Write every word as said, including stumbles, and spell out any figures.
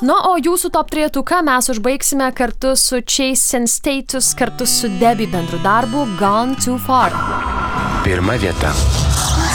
Na, o jūsų top trejetuką mes užbaigsime kartu su Chase and Status, kartu su Debbie bendru darbu Gone Too Far. Pirma vieta.